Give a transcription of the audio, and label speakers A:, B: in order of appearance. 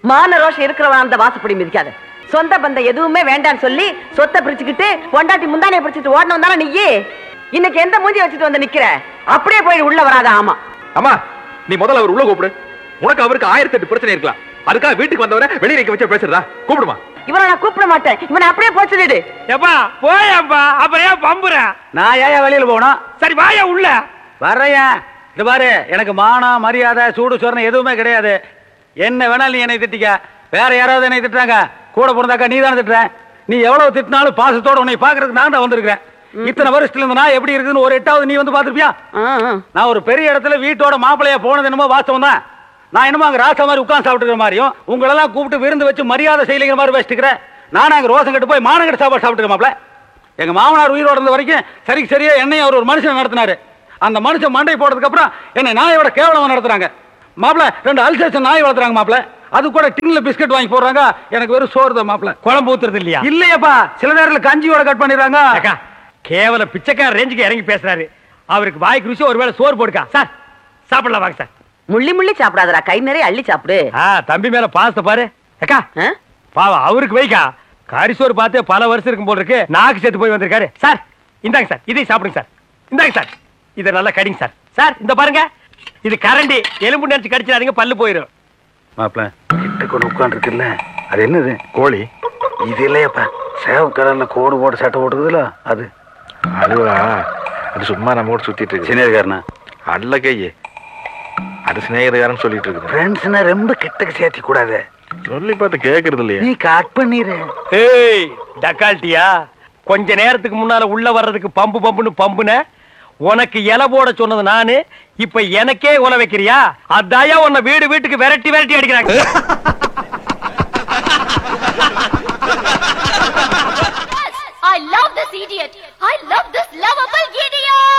A: மான ரோஷம் இருக்கிறவன் அந்த வாசப்படி மிதிக்காத. சொந்த பந்தம் எதுவுமே வேண்டான்னு சொல்லி சொத்தை பிரிச்சுக்கிட்டு பொண்டாட்டி முந்தானையை பிரிச்சுட்டு ஓடணும் தானே நீ. இன்னைக்கு எந்த மூஞ்சி வச்சுட்டு வந்து நிக்கிற? அப்படியே போய் உள்ள வராத. ஆமா
B: அம்மா, நீ முதல்ல அவர் உள்ள கூப்பிடு. உனக்கு அவருக்கு 1008 பிரச்சனை இருக்கலாம். அதுக்காக வீட்டுக்கு வந்தவரை வெளியே நிக்க வச்சு பேசுறதா? கூப்பிடுமா.
A: இவனை நான் கூப்பிட மாட்டேன். இவனை அப்படியே போய் சொல்லிடு.
C: எப்பா போயப்பா, அப்புறம் ஏன் பம்புற?
D: நான் ஏன் வெளியில போகணும்?
C: சரி வாயா உள்ள.
D: வர்றேன். இது பாரு, எனக்கு மானம் மரியாதை சூடு சொரணை எதுவுமே கிடையாது. என்ன வேணாலும் நீ என்னை திட்டிக்க. வேற யாராவது என்னை திட்டுறாங்க, கூட பிறந்தாக்கா நீ தானே திட்டுற. நீ எவ்வளவு திட்டினாலும் பாசத்தோட உன்னை பாக்குறதுக்கு நான் தான் வந்திருக்கிறேன். இத்தனை வருஷத்துல இருந்து நான் எப்படி இருக்குன்னு ஒரு 8வது நீ வந்து பாத்துருப்பியா? நான் ஒரு பெரிய இடத்துல வீட்டோட மாப்பிள்ளையா போனது என்னமோ வாஸ்தவம் தான். நான் என்னமோ அங்க ராசா மாதிரி உட்கார்ந்து சாப்பிட்டுக்கிற மாதிரியும் உங்களெல்லாம் கூப்பிட்டு விருந்து வச்சு மரியாதை செய்யலைங்கிற மாதிரி வச்சுக்கிறேன். நானும் அங்க ரோசம் கட்டு போய் மானங்கட்டு சாப்பாடு சாப்பிட்டுக்கிற மாப்பிள்ள. எங்க மாமனார் உயிரோட இருந்த வரைக்கும் சரியா என்னையும் அவர் ஒரு மனுஷன் நடத்தினாரு. அந்த மனுஷன் மண்டை போட்டதுக்கு அப்புறம் என்னை நாயோட கேவலம் நடத்துறாங்க. மாப்பிள்ள 2 அல்சேஷன் நாய் வளர்த்துறாங்க மாப்பிள்ள. அது கூட டின்ல பிஸ்கட் வாங்கி போடுறாங்க. எனக்கு வெறும் சோறு தான் மாப்பிள்ள.
C: குழம்பு ஊத்துறது இல்லையா?
D: இல்லையப்பா, சில நேரத்துல கஞ்சியோட கட் பண்ணிடுறாங்க.
C: கேவல பிச்சைக்கார ரேஞ்சுக்கு இறங்கி பேசுறாரு. அவருக்கு வாய்க்கு ருசி ஒருவேளை சோறு போடுக்கா. சார் சாப்பிடலாம் வாங்க சார்.
A: முள்ளி முள்ளி சாப்பிடாதடா, கை நிறைய அள்ளி சாப்பிடு.
C: தம்பி மேல பாசத்தை பாரு. அக்கா பாவம் அவருக்கு வைக்கா. கரிசோறு பார்த்து பல வருஷம் இருக்கும் போல இருக்கு. நாக்கு சேர்த்து போய் வந்திருக்காரு. சார் இந்தாங்க சார், இதையும் சாப்பிடுங்க சார். இந்தாங்க சார், இதை நல்லா கடிங்க சார். சார் இந்த பாருங்க, இது கரண்டி. எலும்பு நினைச்சு கடிச்சிடாதீங்க, பல்லு போயிடும்.
D: மாப்பிள்ள கிட்ட கொண்டு உட்காந்துருக்குல்ல, அது என்னது? கோழி. இது இல்லையப்பா, சேவ கலர்ல கோடு போட்டு சட்டை போட்டுக்குதுல அது.
B: அதுவா? அது சும்மா நம்ம கூட சுத்திட்டு இருக்கு.
D: சினேகாரனா?
B: அல்ல கையே, அது சிநேகிதக்காரன் சொல்லிட்டு இருக்கு.
D: ஃப்ரெண்ட்ஸ்னா ரொம்ப கிட்டக்கு சேர்த்தி கூடாது.
B: சொல்லி பார்த்து கேக்குறது இல்லையா?
D: நீ கட் பண்ணிரு.
C: ஏய் டக்கால்ட்டியா, கொஞ்ச நேரத்துக்கு முன்னால உள்ள வர்றதுக்கு பம்புன்னு பம்புன உனக்கு இலை போட சொன்னது நானு. இப்ப எனக்கே உல வைக்கிறியா? அதாயா உன்னை வீட்டுக்கு விரட்டி அடிக்கிறாங்க.
E: I love this idiot. I love this lovable idiot.